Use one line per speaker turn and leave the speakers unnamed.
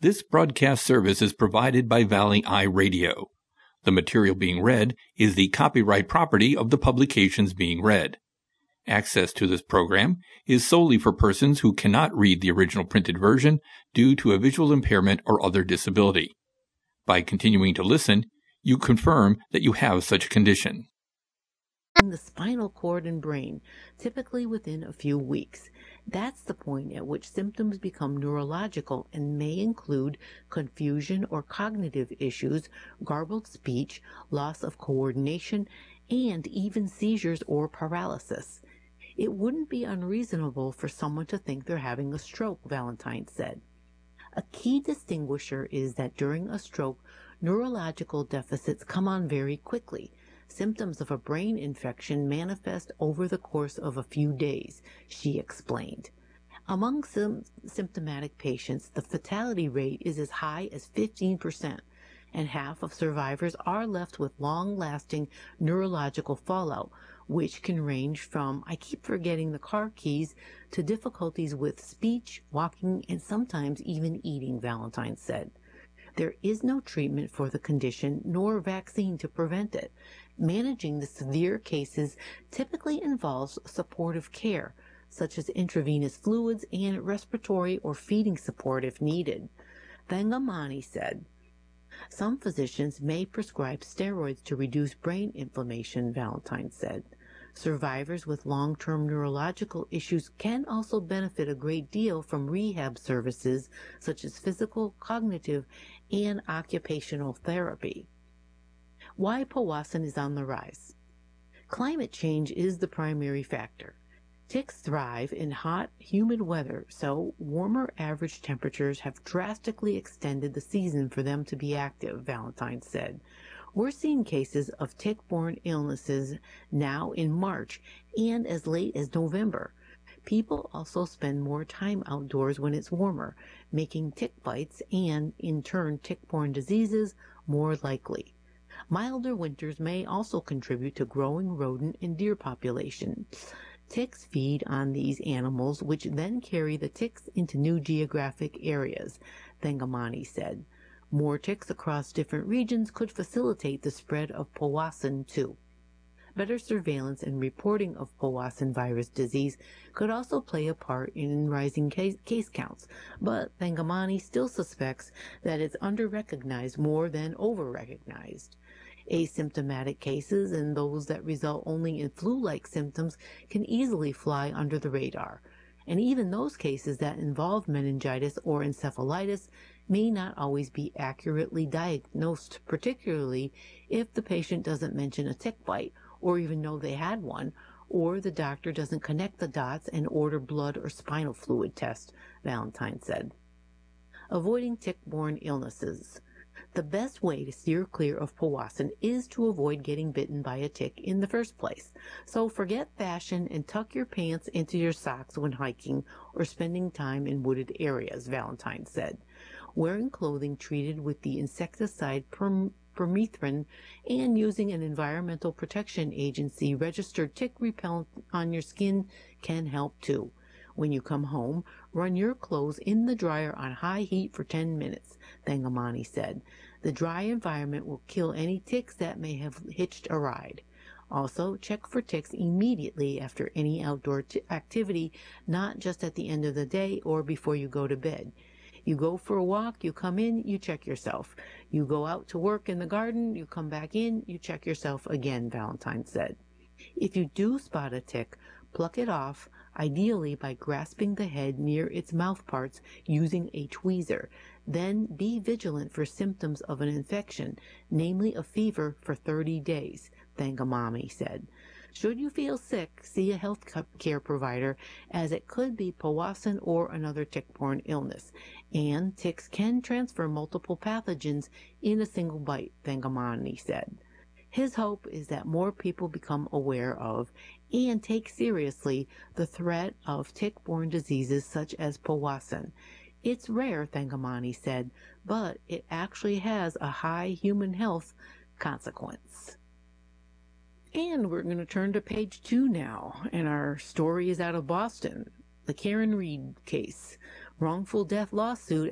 This broadcast service is provided by Valley Eye Radio. The material being read is the copyright property of the publications being read. Access to this program is solely for persons who cannot read the original printed version due to a visual impairment or other disability. By continuing to listen, you confirm that you have such a condition.
The spinal cord and brain, typically within a few weeks. That's the point at which symptoms become neurological and may include confusion or cognitive issues, garbled speech, loss of coordination, and even seizures or paralysis. It wouldn't be unreasonable for someone to think they're having a stroke, Valentine said. A key distinguisher is that during a stroke, neurological deficits come on very quickly. Symptoms of a brain infection manifest over the course of a few days, she explained. Among symptomatic patients, the fatality rate is as high as 15%, and half of survivors are left with long-lasting neurological fallout, which can range from, I keep forgetting the car keys, to difficulties with speech, walking, and sometimes even eating, Valentine said. There is no treatment for the condition nor vaccine to prevent it. Managing the severe cases typically involves supportive care, such as intravenous fluids and respiratory or feeding support if needed. Thangamani said, some physicians may prescribe steroids to reduce brain inflammation, Valentine said. Survivors with long-term neurological issues can also benefit a great deal from rehab services such as physical, cognitive, and occupational therapy. Why Powassan is on the rise. Climate change is the primary factor. Ticks thrive in hot, humid weather, so warmer average temperatures have drastically extended the season for them to be active, Valentine said. We're seeing cases of tick-borne illnesses now in March and as late as November. People also spend more time outdoors when it's warmer, making tick bites and, in turn, tick-borne diseases more likely. Milder winters may also contribute to growing rodent and deer populations. Ticks feed on these animals, which then carry the ticks into new geographic areas, Thangamani said. More ticks across different regions could facilitate the spread of Powassan too. Better surveillance and reporting of Powassan virus disease could also play a part in rising case counts, but Thangamani still suspects that it's under-recognized more than over-recognized. Asymptomatic cases and those that result only in flu-like symptoms can easily fly under the radar, and even those cases that involve meningitis or encephalitis may not always be accurately diagnosed, particularly if the patient doesn't mention a tick bite or even know they had one, or the doctor doesn't connect the dots and order blood or spinal fluid tests, Valentine said. Avoiding tick-borne illnesses. The best way to steer clear of Powassan is to avoid getting bitten by a tick in the first place. So forget fashion and tuck your pants into your socks when hiking or spending time in wooded areas, Valentine said. Wearing clothing treated with the insecticide permethrin and using an Environmental Protection Agency registered tick repellent on your skin can help too. When you come home, run your clothes in the dryer on high heat for 10 minutes, Thangamani said. The dry environment will kill any ticks that may have hitched a ride. Also, check for ticks immediately after any outdoor activity, not just at the end of the day or before you go to bed. You go for a walk, you come in, you check yourself. You go out to work in the garden, you come back in, you check yourself again, Valentine said. If you do spot a tick, pluck it off, ideally by grasping the head near its mouth parts using a tweezer. Then be vigilant for symptoms of an infection, namely a fever, for 30 days, Thangamani said. Should you feel sick, see a health care provider, as it could be Powassan or another tick-borne illness, and ticks can transfer multiple pathogens in a single bite, Thangamani said. His hope is that more people become aware of and take seriously the threat of tick-borne diseases such as Powassan. It's rare, Thangamani said, but it actually has a high human health consequence. And we're going to turn to page 2 now, and our story is out of Boston. The Karen Reed case. Wrongful death lawsuit